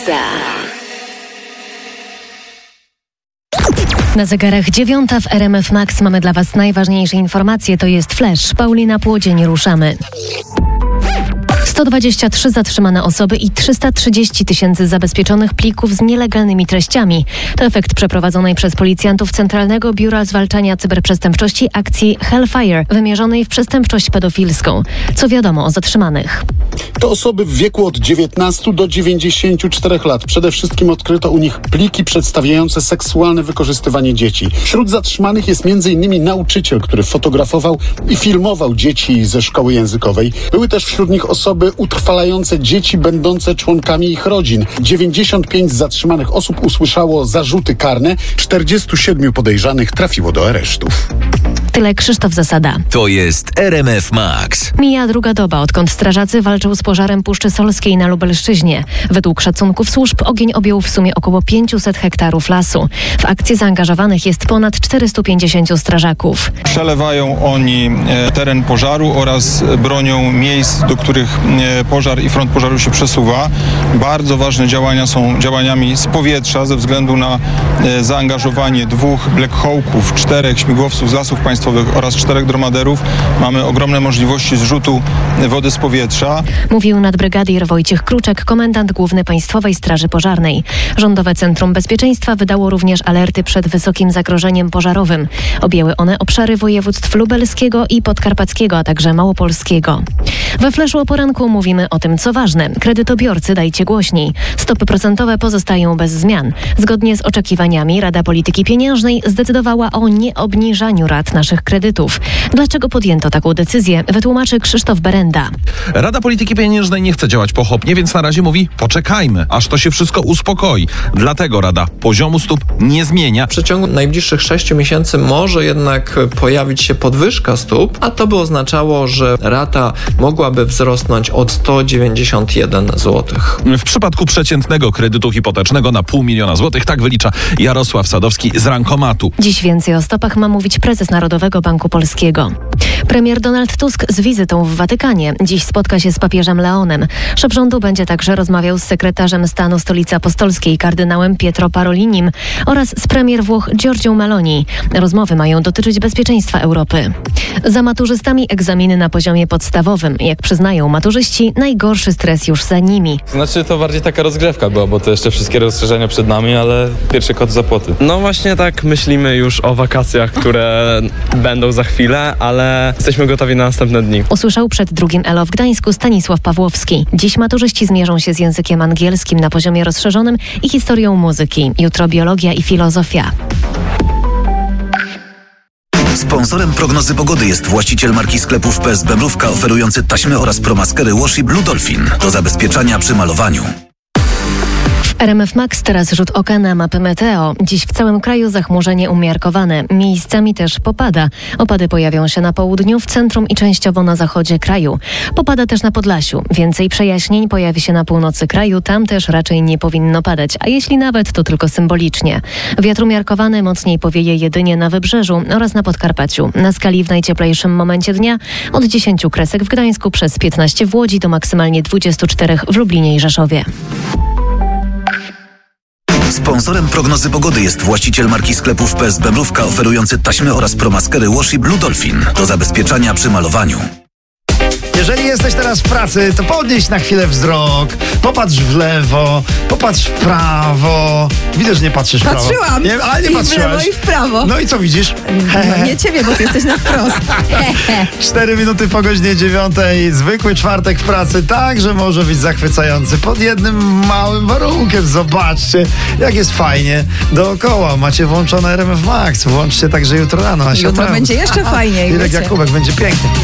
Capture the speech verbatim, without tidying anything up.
Ekstraklasa. Na zegarach dziewiąta w R M F Max mamy dla Was najważniejsze informacje. To jest Flash. Paulina Płodzień, ruszamy. sto dwadzieścia trzy zatrzymane osoby i trzysta trzydzieści tysięcy zabezpieczonych plików z nielegalnymi treściami. To efekt przeprowadzonej przez policjantów Centralnego Biura Zwalczania Cyberprzestępczości akcji Hellfire, wymierzonej w przestępczość pedofilską. Co wiadomo o zatrzymanych? To osoby w wieku od dziewiętnastu do dziewięćdziesięciu czterech lat. Przede wszystkim odkryto u nich pliki przedstawiające seksualne wykorzystywanie dzieci. Wśród zatrzymanych jest między innymi nauczyciel, który fotografował i filmował dzieci ze szkoły językowej. Były też wśród nich osoby utrwalające dzieci będące członkami ich rodzin. dziewięćdziesiąt pięć z zatrzymanych osób usłyszało zarzuty karne, czterdziestu siedmiu podejrzanych trafiło do aresztów. Tyle Krzysztof Zasada. To jest R M F Max. Mija druga doba, odkąd strażacy walczą z pożarem Puszczy Solskiej na Lubelszczyźnie. Według szacunków służb ogień objął w sumie około pięćset hektarów lasu. W akcji zaangażowanych jest ponad czterystu pięćdziesięciu strażaków. Przelewają oni teren pożaru oraz bronią miejsc, do których pożar i front pożaru się przesuwa. Bardzo ważne działania są działaniami z powietrza ze względu na zaangażowanie dwóch Black Hawków, czterech śmigłowców z Lasów Państwowych oraz czterech dromaderów. Mamy ogromne możliwości zrzutu wody z powietrza. Mówił nadbrygadier Wojciech Kruczek, komendant główny Państwowej Straży Pożarnej. Rządowe Centrum Bezpieczeństwa wydało również alerty przed wysokim zagrożeniem pożarowym. Objęły one obszary województw lubelskiego i podkarpackiego, a także małopolskiego. We Flashu o poranku mówimy o tym, co ważne. Kredytobiorcy, dajcie głośniej. Stopy procentowe pozostają bez zmian. Zgodnie z oczekiwaniami Rada Polityki Pieniężnej zdecydowała o nieobniżaniu rat naszych kredytów. Dlaczego podjęto taką decyzję, wytłumaczy Krzysztof Berenda. Rada Polityki Pieniężnej nie chce działać pochopnie, więc na razie mówi poczekajmy, aż to się wszystko uspokoi. Dlatego Rada poziomu stóp nie zmienia. W przeciągu najbliższych sześciu miesięcy może jednak pojawić się podwyżka stóp, a to by oznaczało, że rata mogłaby wzrosnąć od sto dziewięćdziesiąt jeden złotych. W przypadku przeciętnego kredytu hipotecznego na pół miliona złotych, tak wylicza Jarosław Sadowski z Rankomatu. Dziś więcej o stopach ma mówić prezes Narodowego Banku Polskiego. Premier Donald Tusk z wizytą w Watykanie. Dziś spotka się z papieżem Leonem. Szef rządu będzie także rozmawiał z sekretarzem stanu Stolicy Apostolskiej kardynałem Pietro Parolinim oraz z premier Włoch Giorgią Meloni. Rozmowy mają dotyczyć bezpieczeństwa Europy. Za maturzystami egzaminy na poziomie podstawowym. Jak przyznają maturzyści, najgorszy stres już za nimi. Znaczy to bardziej taka rozgrzewka była, bo to jeszcze wszystkie rozszerzenia przed nami, ale pierwszy kot za płoty. No właśnie tak myślimy już o wakacjach, które będą za chwilę, ale jesteśmy gotowi na następne dni. Usłyszał przed drugim E L O w Gdańsku Stanisław Pawłowski. Dziś maturzyści zmierzą się z językiem angielskim na poziomie rozszerzonym i historią muzyki. Jutro biologia i filozofia. Sponsorem prognozy pogody jest właściciel marki sklepów P S B Mrówka, oferujący taśmy oraz promaskery Wash i Blue Dolphin do zabezpieczania przy malowaniu. W R M F Max teraz rzut oka na mapy meteo. Dziś w całym kraju zachmurzenie umiarkowane. Miejscami też popada. Opady pojawią się na południu, w centrum i częściowo na zachodzie kraju. Popada też na Podlasiu. Więcej przejaśnień pojawi się na północy kraju. Tam też raczej nie powinno padać, a jeśli nawet, to tylko symbolicznie. Wiatr umiarkowany mocniej powieje jedynie na Wybrzeżu oraz na Podkarpaciu. Na skali w najcieplejszym momencie dnia od dziesięciu kresek w Gdańsku przez piętnaście w Łodzi do maksymalnie dwudziestu czterech w Lublinie i Rzeszowie. Sponsorem prognozy pogody jest właściciel marki sklepów P S B Mrówka, oferujący taśmy oraz promaskery Wash i Blue Dolphin do zabezpieczania przy malowaniu. Jeżeli jesteś teraz w pracy, to podnieś na chwilę wzrok, popatrz w lewo, popatrz w prawo. Widzę, że nie patrzysz w prawo. Patrzyłam. Nie, ale nie I patrzyłaś. w lewo i w prawo. No i co widzisz? No nie ciebie, bo ty jesteś na wprost. Cztery minuty po godzinie dziewiątej. Zwykły czwartek w pracy także może być zachwycający. Pod jednym małym warunkiem. Zobaczcie, jak jest fajnie dookoła. Macie włączone R M F Max. Włączcie także jutro rano. Asia Jutro Pręt. będzie jeszcze fajniej. Irek Jakubek, będzie pięknie.